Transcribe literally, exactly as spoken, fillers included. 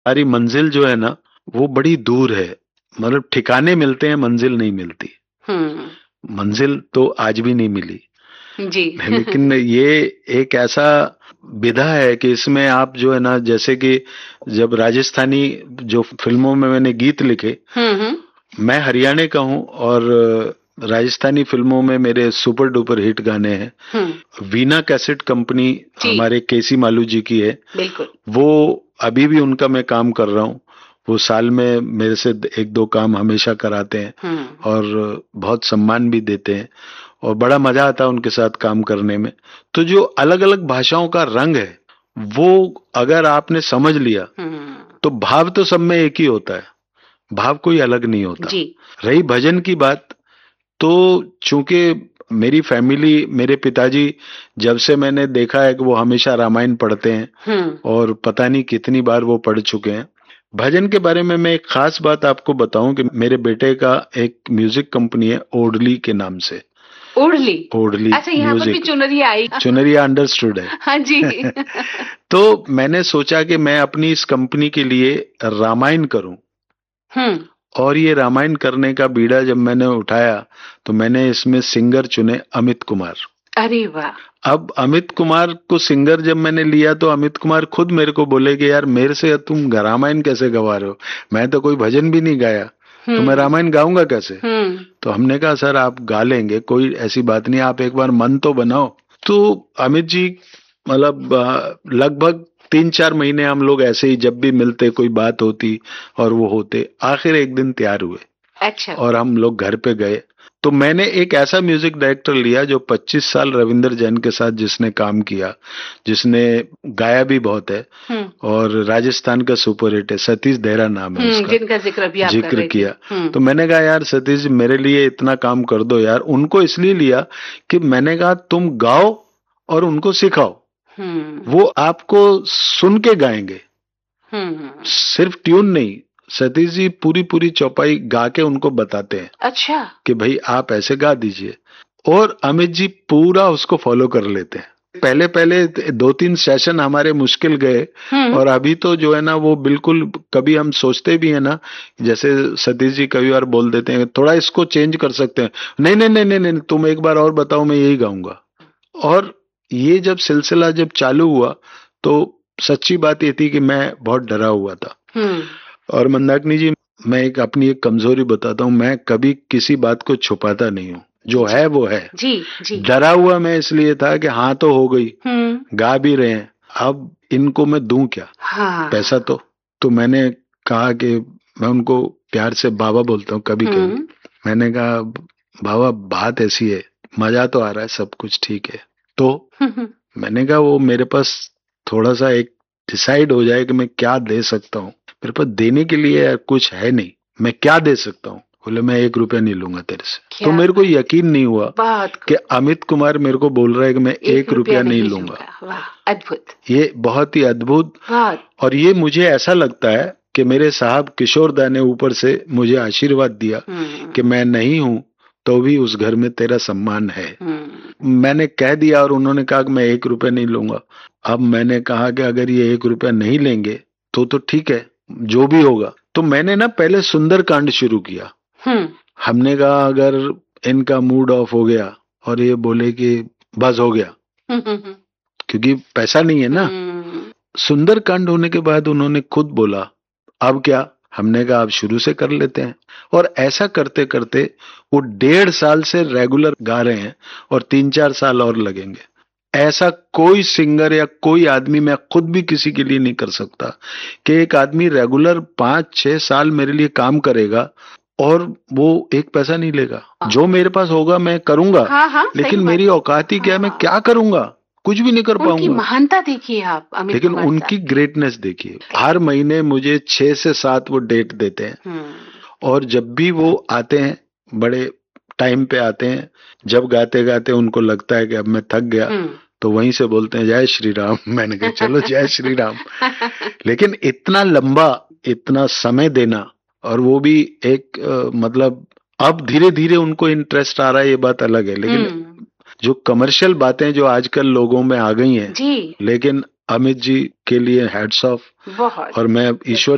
हमारी मंजिल जो है ना वो बड़ी दूर है, मतलब ठिकाने मिलते हैं, मंजिल नहीं मिलती। हम्म। मंजिल तो आज भी नहीं मिली। जी। लेकिन ये एक ऐसा विधा है कि इसमें आप जो है ना, जैसे कि जब राजस्थानी जो फिल्मों में मैंने गीत लिखे, हम्म हम्म। मैं हरियाणा का हूँ और राजस्थानी फिल्मों में मेरे सुपर डुपर हिट गाने हैं। हम्म। वीना कैसेट कंपनी जी हमारे केसी मालू जी की है। बिल्कुल। वो अभी भी उनका मैं काम कर रहा हूँ। वो साल में मेरे से एक दो काम हमेशा कराते हैं हम्म। और बहुत सम्मान भी देते हैं और बड़ा मजा आता है उनके साथ काम करने में। तो जो अलग अलग भाषाओं का रंग है वो अगर आपने समझ लिया हम्म। तो भाव तो सब में एक ही होता है, भाव कोई अलग नहीं होता। जी। रही भजन की बात, तो चूंकि मेरी फैमिली, मेरे पिताजी, जब से मैंने देखा है कि वो हमेशा रामायण पढ़ते हैं हम्म। और पता नहीं कितनी बार वो पढ़ चुके हैं। भजन के बारे में मैं एक खास बात आपको बताऊं कि मेरे बेटे का एक म्यूजिक कंपनी है ओडली के नाम से। ओढ़ली। ओडली अच्छा, यहाँ पर भी म्यूजिक, चुनरिया आई। चुनरिया अंडरस्टूड है। हाँ जी। तो मैंने सोचा कि मैं अपनी इस कंपनी के लिए रामायण करूं हम्म। और ये रामायण करने का बीड़ा जब मैंने उठाया तो मैंने इसमें सिंगर चुने अमित कुमार। अरे वाह। अब अमित कुमार को सिंगर जब मैंने लिया तो अमित कुमार खुद मेरे को बोले कि यार मेरे से तुम रामायण कैसे गवा रहे हो, मैं तो कोई भजन भी नहीं गाया, तो मैं हम्म रामायण गाऊंगा कैसे। हम्म। तो हमने कहा सर आप गा लेंगे, कोई ऐसी बात नहीं, आप एक बार मन तो बनाओ। तो अमित जी, मतलब अ, लगभग तीन चार महीने हम लोग ऐसे ही जब भी मिलते कोई बात होती और वो होते, आखिर एक दिन तैयार हुए अच्छा। और हम लोग घर पे गए। तो मैंने एक ऐसा म्यूजिक डायरेक्टर लिया जो पच्चीस साल रविंदर जैन के साथ जिसने काम किया, जिसने गाया भी बहुत है हम्म और राजस्थान का सुपर हिट है, सतीश देहरा नाम है हम्म। उसका, जिनका जिक्र भी आप कर जिक्र रहे थे। किया। हम्म तो मैंने कहा यार सतीश जी मेरे लिए इतना काम कर दो यार। उनको इसलिए लिया कि मैंने कहा तुम गाओ और उनको सिखाओ, हम्म वो आपको सुन के गाएंगे, हम्म। सिर्फ ट्यून नहीं। सतीश जी पूरी पूरी चौपाई गा के उनको बताते हैं अच्छा। कि भाई आप ऐसे गा दीजिए, और अमित जी पूरा उसको फॉलो कर लेते हैं। पहले पहले दो तीन सेशन हमारे मुश्किल गए हम्म और अभी तो जो है ना वो बिल्कुल, कभी हम सोचते भी है ना, जैसे सतीश जी कभी बार बोल देते हैं थोड़ा इसको चेंज कर सकते हैं, नहीं नहीं नहीं नहीं नहीं तुम एक बार और बताओ मैं यही गाऊंगा। और ये जब सिलसिला जब चालू हुआ तो सच्ची बात ये थी कि मैं बहुत डरा हुआ था। हम्म। और मंदाकिनी जी, मैं एक अपनी एक कमजोरी बताता हूँ, मैं कभी किसी बात को छुपाता नहीं हूँ, जो जी है वो है। जी जी। डरा हुआ मैं इसलिए था कि हाँ तो हो गई, हम्म। गा भी रहे हैं, अब इनको मैं दूं क्या, पैसा हाँ। तो तो मैंने कहा कि मैं उनको प्यार से बाबा बोलता हूँ कभी कभी। हम्म। मैंने कहा बाबा बात ऐसी है, मजा तो आ रहा है, सब कुछ ठीक है, तो मैंने कहा वो मेरे पास थोड़ा सा एक डिसाइड हो जाए कि मैं क्या दे सकता हूँ। मेरे पास देने के लिए कुछ है नहीं, मैं क्या दे सकता हूँ। बोले मैं एक रुपया नहीं लूंगा तेरे से। तो क्या मेरे को बात। यकीन नहीं हुआ बहुत कि खूब। अमित कुमार मेरे को बोल रहा है कि मैं एक एक रुपया रुपया नहीं नहीं लूंगा। लूंगा। वाह, अद्भुत। ये बहुत ही अद्भुत। बहुत। और ये मुझे ऐसा लगता है कि मेरे साहब किशोर दा ने ऊपर से मुझे आशीर्वाद दिया हम्म कि मैं नहीं हूं तो भी उस घर में तेरा सम्मान है। हम्म। मैंने कह दिया और उन्होंने कहा कि मैं एक रुपया नहीं लूंगा। अब मैंने कहा कि अगर ये एक रुपया नहीं लेंगे तो तो ठीक है, जो भी होगा। तो मैंने ना पहले सुंदरकांड शुरू किया। हम्म हमने कहा अगर इनका मूड ऑफ हो गया और ये बोले कि बस हो गया, हम्म क्योंकि पैसा नहीं है ना। हम्म। सुंदरकांड होने के बाद उन्होंने खुद बोला अब क्या। हमने कहा अब शुरू से कर लेते हैं, और ऐसा करते करते वो डेढ़ साल से रेगुलर गा रहे हैं और तीन चार साल और लगेंगे। ऐसा कोई सिंगर या कोई आदमी, मैं खुद भी किसी के लिए नहीं कर सकता कि एक आदमी रेगुलर पांच छह साल मेरे लिए काम करेगा और वो एक पैसा नहीं लेगा। जो मेरे पास होगा मैं करूंगा, हाँ हाँ, सही लेकिन बात मेरी है। औकात ही क्या है, मैं हाँ। क्या करूंगा, कुछ भी नहीं कर उनकी पाऊंगा। महानता देखिए आप, अमित लेकिन कुमार उनकी साहब की। ग्रेटनेस देखिए, हर महीने मुझे छह से सात वो डेट देते हैं हम्म और जब भी वो आते हैं बड़े टाइम पे आते हैं। जब गाते गाते उनको लगता है कि अब मैं थक गया हम्म। तो वहीं से बोलते हैं जय श्री राम। मैंने कहा चलो जय श्री राम। लेकिन इतना लंबा, इतना समय देना, और वो भी एक अ, मतलब अब धीरे धीरे उनको इंटरेस्ट आ रहा है, ये बात अलग है। लेकिन हम्म। जो कमर्शियल बातें जो आजकल लोगों में आ गई हैं, जी। लेकिन अमित जी के लिए हैट्स ऑफ। बहुत। और मैं ईश्वर